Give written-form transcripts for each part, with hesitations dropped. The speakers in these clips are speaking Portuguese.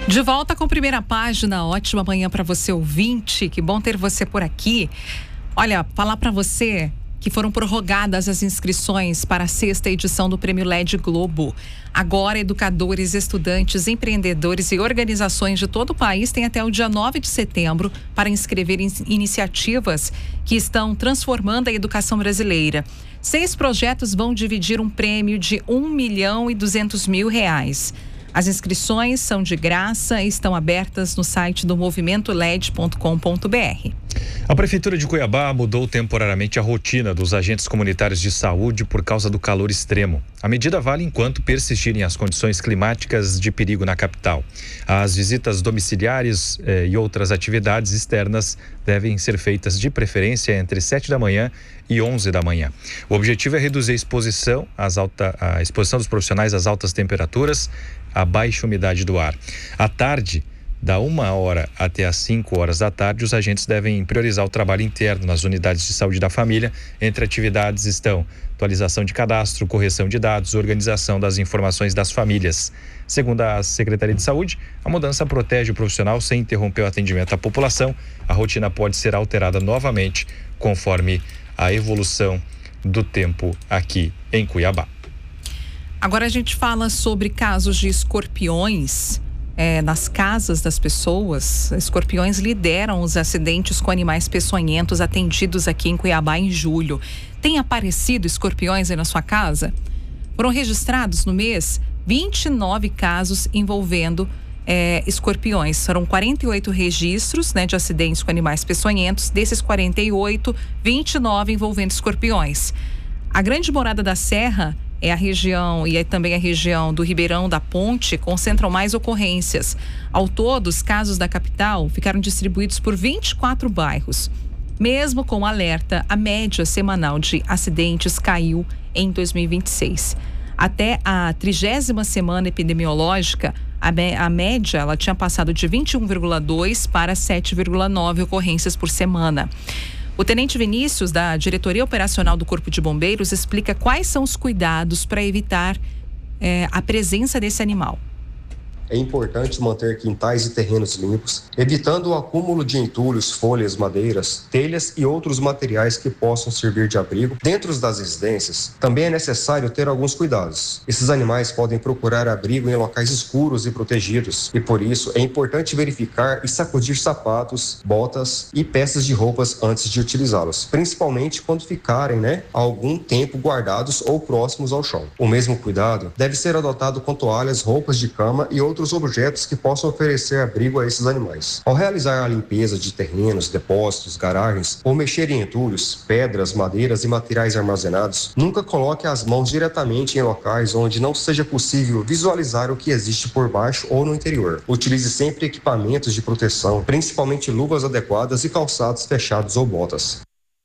De volta com Primeira Página, ótima manhã para você ouvinte, que bom ter você por aqui. Olha, falar para você que foram prorrogadas as inscrições para a 6ª edição do Prêmio LED Globo. Agora, educadores, estudantes, empreendedores e organizações de todo o país têm até o dia 9 de setembro para inscrever iniciativas que estão transformando a educação brasileira. 6 projetos vão dividir um prêmio de R$1.200.000. As inscrições são de graça e estão abertas no site do movimentoled.com.br. A Prefeitura de Cuiabá mudou temporariamente a rotina dos agentes comunitários de saúde por causa do calor extremo. A medida vale enquanto persistirem as condições climáticas de perigo na capital. As visitas domiciliares e outras atividades externas devem ser feitas de preferência entre 7 da manhã e 11 da manhã. O objetivo é reduzir a exposição dos profissionais às altas temperaturas, à baixa umidade do ar. À tarde, da 1h até às 5h da tarde, os agentes devem priorizar o trabalho interno nas unidades de saúde da família. Entre atividades estão atualização de cadastro, correção de dados, organização das informações das famílias. Segundo a Secretaria de Saúde, a mudança protege o profissional sem interromper o atendimento à população. A rotina pode ser alterada novamente conforme a evolução do tempo aqui em Cuiabá. Agora a gente fala sobre casos de escorpiões nas casas das pessoas. Escorpiões lideram os acidentes com animais peçonhentos atendidos aqui em Cuiabá em julho. Tem aparecido escorpiões aí na sua casa? Foram registrados no mês 29 casos envolvendo escorpiões. Foram 48 registros, de acidentes com animais peçonhentos. Desses 48, 29 envolvendo escorpiões. A Grande Morada da Serra é a região e também a região do Ribeirão da Ponte concentram mais ocorrências. Ao todo, os casos da capital ficaram distribuídos por 24 bairros. Mesmo com alerta, a média semanal de acidentes caiu em 2026. Até a 30ª semana epidemiológica, a média ela tinha passado de 21,2 para 7,9 ocorrências por semana. O tenente Vinícius, da Diretoria Operacional do Corpo de Bombeiros, explica quais são os cuidados para evitar a presença desse animal. É importante manter quintais e terrenos limpos, evitando o acúmulo de entulhos, folhas, madeiras, telhas e outros materiais que possam servir de abrigo. Dentro das residências, também é necessário ter alguns cuidados. Esses animais podem procurar abrigo em locais escuros e protegidos, e por isso é importante verificar e sacudir sapatos, botas e peças de roupas antes de utilizá-los, principalmente quando ficarem, algum tempo guardados ou próximos ao chão. O mesmo cuidado deve ser adotado com toalhas, roupas de cama e outros objetos que possam oferecer abrigo a esses animais. Ao realizar a limpeza de terrenos, depósitos, garagens ou mexer em entulhos, pedras, madeiras e materiais armazenados, nunca coloque as mãos diretamente em locais onde não seja possível visualizar o que existe por baixo ou no interior. Utilize sempre equipamentos de proteção, principalmente luvas adequadas e calçados fechados ou botas.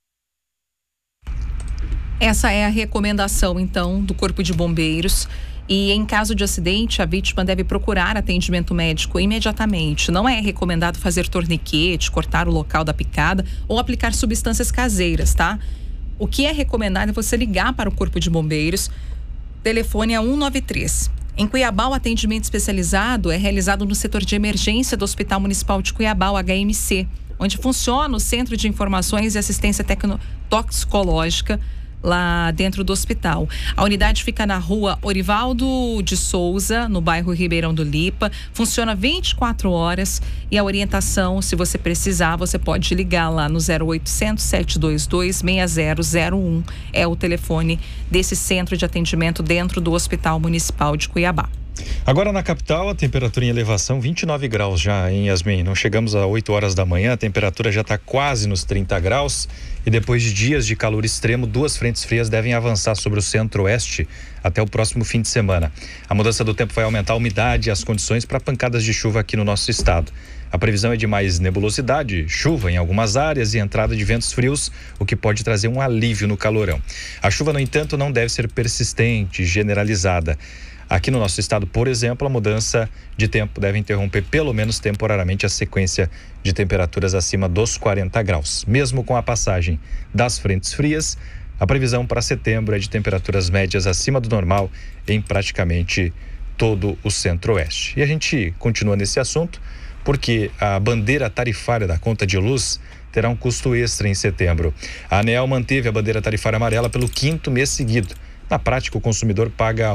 Essa é a recomendação, então, do Corpo de Bombeiros. E em caso de acidente, a vítima deve procurar atendimento médico imediatamente. Não é recomendado fazer torniquete, cortar o local da picada ou aplicar substâncias caseiras, tá? O que é recomendado é você ligar para o Corpo de Bombeiros. O telefone é 193. Em Cuiabá, o atendimento especializado é realizado no setor de emergência do Hospital Municipal de Cuiabá, o HMC, onde funciona o Centro de Informações e Assistência Toxicológica, lá dentro do hospital. A unidade fica na rua Orivaldo de Souza, no bairro Ribeirão do Lipa. Funciona 24 horas e a orientação, se você precisar, você pode ligar lá no 0800 722 6001. É o telefone desse centro de atendimento dentro do Hospital Municipal de Cuiabá. Agora na capital, a temperatura em elevação 29 graus já, hein, Yasmin? Não chegamos a 8 horas da manhã, a temperatura já está quase nos 30 graus e depois de dias de calor extremo, 2 frentes frias devem avançar sobre o centro-oeste até o próximo fim de semana. A mudança do tempo vai aumentar a umidade e as condições para pancadas de chuva aqui no nosso estado. A previsão é de mais nebulosidade, chuva em algumas áreas e entrada de ventos frios, o que pode trazer um alívio no calorão. A chuva, no entanto, não deve ser persistente, generalizada. Aqui no nosso estado, por exemplo, a mudança de tempo deve interromper pelo menos temporariamente a sequência de temperaturas acima dos 40 graus. Mesmo com a passagem das frentes frias, a previsão para setembro é de temperaturas médias acima do normal em praticamente todo o Centro-Oeste. E a gente continua nesse assunto porque a bandeira tarifária da conta de luz terá um custo extra em setembro. A ANEEL manteve a bandeira tarifária amarela pelo 5º mês seguido. Na prática, o consumidor paga R$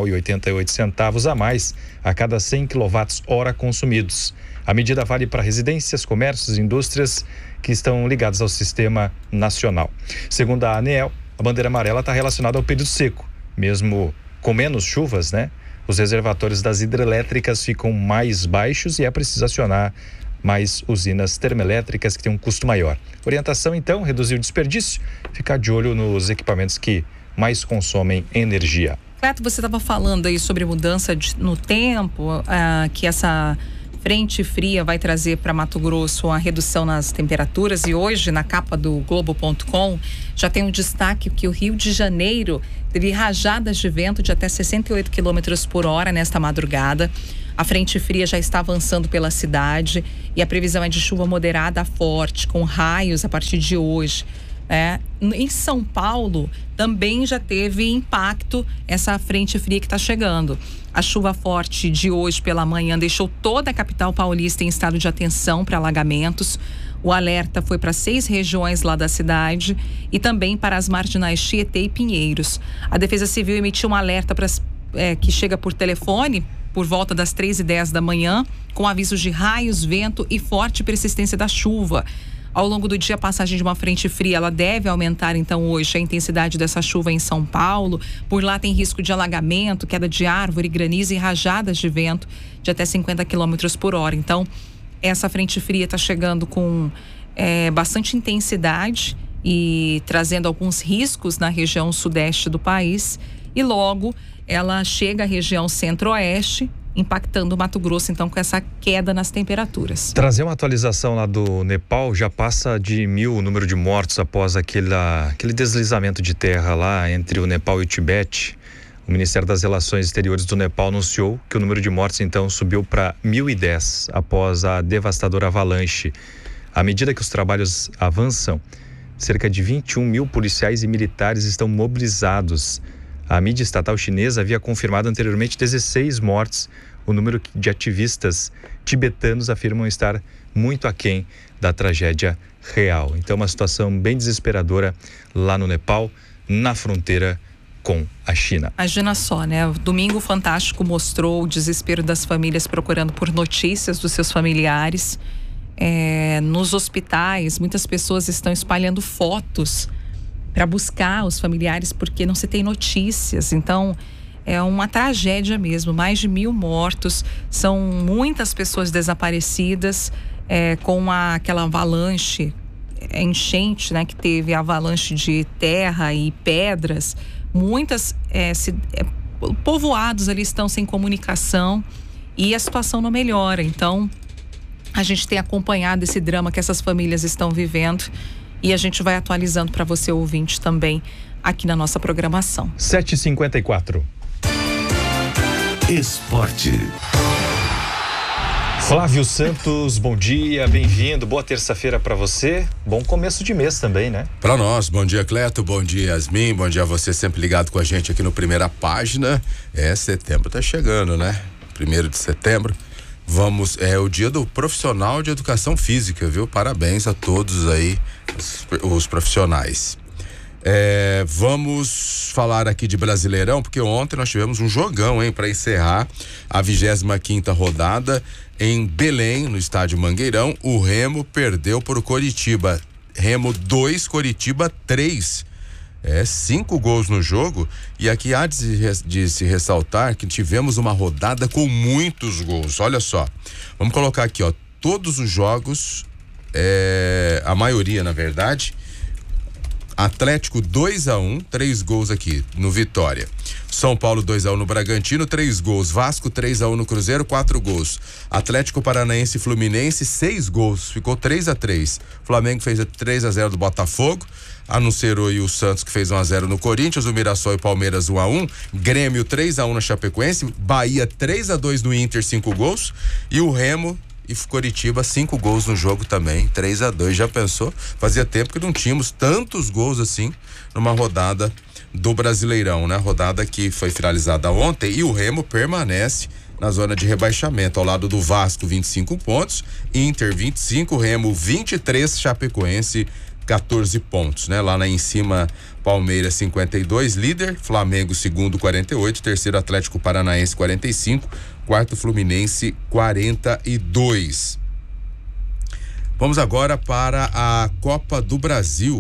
1,88 a mais a cada 100 kWh consumidos. A medida vale para residências, comércios e indústrias que estão ligados ao sistema nacional. Segundo a ANEEL, a bandeira amarela está relacionada ao período seco. Mesmo com menos chuvas, os reservatórios das hidrelétricas ficam mais baixos e é preciso acionar mais usinas termoelétricas que têm um custo maior. Orientação, então, reduzir o desperdício, ficar de olho nos equipamentos que mais consomem energia. Cleto, você estava falando aí sobre mudança no tempo, que essa frente fria vai trazer para Mato Grosso a redução nas temperaturas, e hoje na capa do Globo.com já tem um destaque que o Rio de Janeiro teve rajadas de vento de até 68 km por hora nesta madrugada. A frente fria já está avançando pela cidade e a previsão é de chuva moderada a forte, com raios a partir de hoje. Em São Paulo também já teve impacto essa frente fria que está chegando. A chuva forte de hoje pela manhã deixou toda a capital paulista em estado de atenção para alagamentos. O alerta foi para 6 regiões lá da cidade e também para as marginais Tietê e Pinheiros. A Defesa Civil emitiu um alerta que chega por telefone por volta das 3h10 da manhã, com avisos de raios, vento e forte persistência da chuva. Ao longo do dia, a passagem de uma frente fria, ela deve aumentar, então, hoje, a intensidade dessa chuva em São Paulo. Por lá tem risco de alagamento, queda de árvore, granizo e rajadas de vento de até 50 km por hora. Então, essa frente fria está chegando com bastante intensidade e trazendo alguns riscos na região sudeste do país. E logo, ela chega à região centro-oeste, impactando o Mato Grosso, então, com essa queda nas temperaturas. Trazer uma atualização lá do Nepal, já passa de 1.000 o número de mortos após aquele deslizamento de terra lá entre o Nepal e o Tibete. O Ministério das Relações Exteriores do Nepal anunciou que o número de mortos, então, subiu para 1.010 após a devastadora avalanche. À medida que os trabalhos avançam, cerca de 21.000 policiais e militares estão mobilizados. A mídia estatal chinesa havia confirmado anteriormente 16 mortes. O número de ativistas tibetanos afirmam estar muito aquém da tragédia real. Então, uma situação bem desesperadora lá no Nepal, na fronteira com a China. Imagina só, O Domingo Fantástico mostrou o desespero das famílias procurando por notícias dos seus familiares. Nos hospitais, muitas pessoas estão espalhando fotos para buscar os familiares porque não se tem notícias. Então, é uma tragédia mesmo. Mais de 1.000 mortos, são muitas pessoas desaparecidas, com aquela avalanche, enchente, que teve avalanche de terra e pedras. Muitas povoados ali estão sem comunicação e a situação não melhora. Então, a gente tem acompanhado esse drama que essas famílias estão vivendo. E a gente vai atualizando para você, ouvinte, também aqui na nossa programação. 7h54. Esporte. Flávio Santos, bom dia, bem-vindo, boa terça-feira para você, bom começo de mês também, Para nós, bom dia, Cleto, bom dia, Yasmin, bom dia a você sempre ligado com a gente aqui no Primeira Página. Setembro tá chegando, 1º de setembro. É o dia do profissional de educação física, viu? Parabéns a todos aí, os profissionais. Vamos falar aqui de Brasileirão, porque ontem nós tivemos um jogão, para encerrar a 25ª rodada em Belém, no estádio Mangueirão. O Remo perdeu por Coritiba. Remo 2, Coritiba 3. 5 gols no jogo, e aqui há de se ressaltar que tivemos uma rodada com muitos gols. Olha só, vamos colocar aqui, todos os jogos, a maioria, na verdade. Atlético 2-1, 3 gols aqui no Vitória. São Paulo 2-1 no Bragantino, 3 gols. Vasco 3-1 no Cruzeiro, 4 gols. Atlético Paranaense e Fluminense, 6 gols, ficou 3-3. Flamengo fez 3-0 do Botafogo. Anunciou o Santos, que fez 1-0 no Corinthians, o Mirassol e Palmeiras 1-1, Grêmio 3-1 na Chapecoense, Bahia 3-2 no Inter, 5 gols, e o Remo e Coritiba 5 gols no jogo também, 3-2. Já pensou? Fazia tempo que não tínhamos tantos gols assim numa rodada do Brasileirão, né? Rodada que foi finalizada ontem e o Remo permanece na zona de rebaixamento, ao lado do Vasco 25 pontos, Inter 25, Remo 23, Chapecoense 14 pontos, né? Lá em cima, Palmeiras 52, líder, Flamengo segundo 48, terceiro Atlético Paranaense 45, quarto Fluminense 42. Vamos agora para a Copa do Brasil,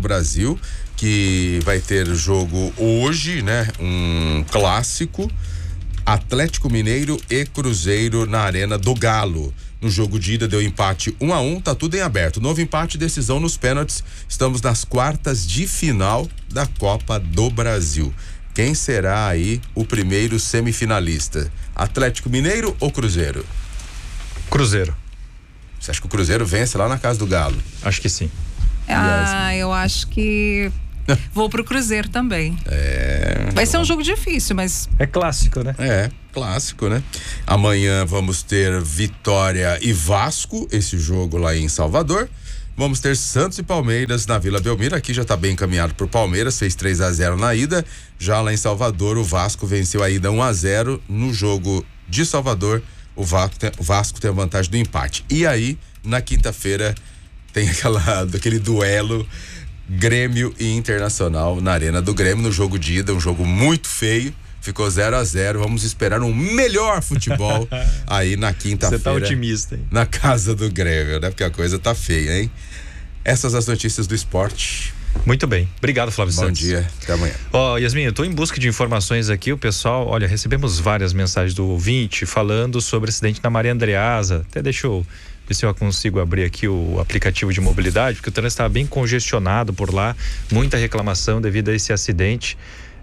que vai ter jogo hoje, né? Um clássico, Atlético Mineiro e Cruzeiro na Arena do Galo. No jogo de ida deu empate 1-1, tá tudo em aberto. Novo empate, decisão nos pênaltis. Estamos nas quartas de final da Copa do Brasil. Quem será aí o primeiro semifinalista? Atlético Mineiro ou Cruzeiro? Cruzeiro. Você acha que o Cruzeiro vence lá na casa do Galo? Acho que sim. Eu acho que vou pro Cruzeiro também. Vai ser um jogo difícil, mas... É clássico, né? Clássico, né? Amanhã vamos ter Vitória e Vasco, esse jogo lá em Salvador. Vamos ter Santos e Palmeiras na Vila Belmiro. Aqui já tá bem encaminhado pro Palmeiras, fez 3-0 na ida. Já lá em Salvador, o Vasco venceu a ida 1-0. No jogo de Salvador, o Vasco tem a vantagem do empate. E aí, na quinta-feira, tem aquele duelo Grêmio e Internacional na Arena do Grêmio, no jogo de ida, um jogo muito feio, ficou 0-0. Vamos esperar um melhor futebol aí na quinta-feira. Você tá otimista, hein? Na casa do Grêmio, né? Porque a coisa tá feia, hein? Essas as notícias do esporte. Muito bem, obrigado, Flávio Santos. Bom dia, até amanhã. Yasmin, eu tô em busca de informações aqui, o pessoal, olha, recebemos várias mensagens do ouvinte falando sobre o acidente na Maria Andreasa. Até deixa eu ver se eu consigo abrir aqui o aplicativo de mobilidade, porque o trânsito estava bem congestionado por lá, muita reclamação devido a esse acidente.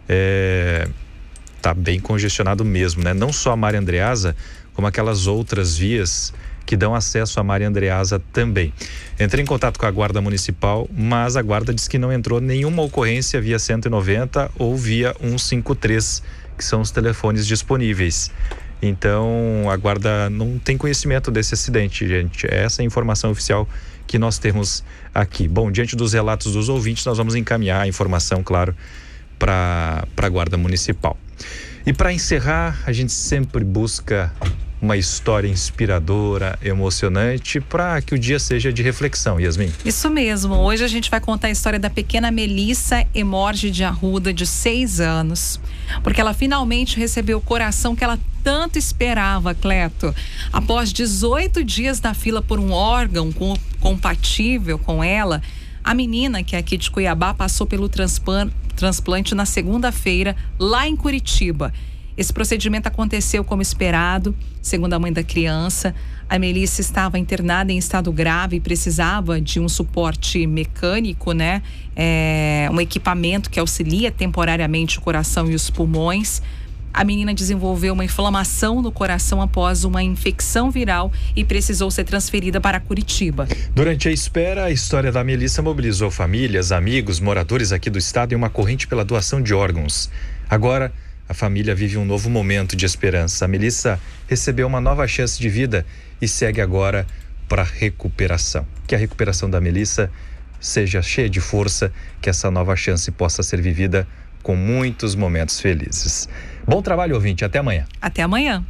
Tá bem congestionado mesmo, né? Não só a Maria Andreasa, como aquelas outras vias que dão acesso à Maria Andreasa também. Entrei em contato com a Guarda Municipal, mas a Guarda disse que não entrou nenhuma ocorrência via 190 ou via 153, que são os telefones disponíveis. Então, a Guarda não tem conhecimento desse acidente, gente. É essa a informação oficial que nós temos aqui. Bom, diante dos relatos dos ouvintes, nós vamos encaminhar a informação, claro, para a Guarda Municipal. E para encerrar, a gente sempre busca uma história inspiradora, emocionante, para que o dia seja de reflexão, Yasmin. Isso mesmo. Hoje a gente vai contar a história da pequena Melissa Emorge de Arruda, de 6 anos, porque ela finalmente recebeu o coração que ela tanto esperava, Cleto. Após 18 dias na fila por um órgão compatível com ela, a menina, que é aqui de Cuiabá, passou pelo transplante na segunda-feira, lá em Curitiba. Esse procedimento aconteceu como esperado, segundo a mãe da criança. A Melissa estava internada em estado grave e precisava de um suporte mecânico, né? Um equipamento que auxilia temporariamente o coração e os pulmões. A menina desenvolveu uma inflamação no coração após uma infecção viral e precisou ser transferida para Curitiba. Durante a espera, a história da Melissa mobilizou famílias, amigos, moradores aqui do estado em uma corrente pela doação de órgãos. Agora, a família vive um novo momento de esperança. A Melissa recebeu uma nova chance de vida e segue agora para a recuperação. Que a recuperação da Melissa seja cheia de força, que essa nova chance possa ser vivida com muitos momentos felizes. Bom trabalho, ouvinte. Até amanhã. Até amanhã.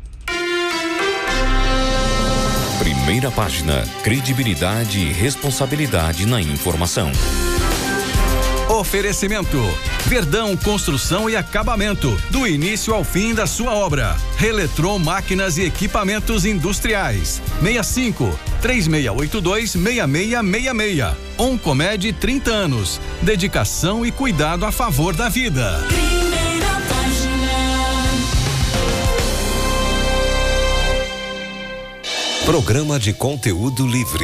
Primeira página. Credibilidade e responsabilidade na informação. Oferecimento: Verdão Construção e Acabamento, do início ao fim da sua obra. Reletron Máquinas e Equipamentos Industriais. 65-3682-6666. Oncomed 30 anos. Dedicação e cuidado a favor da vida. Primeira página. Programa de conteúdo livre.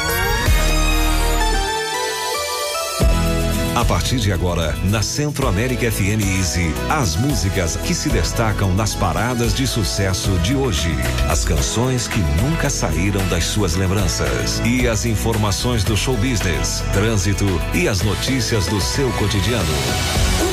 A partir de agora, na Centro América FM Easy, as músicas que se destacam nas paradas de sucesso de hoje. As canções que nunca saíram das suas lembranças. E as informações do show business, trânsito e as notícias do seu cotidiano.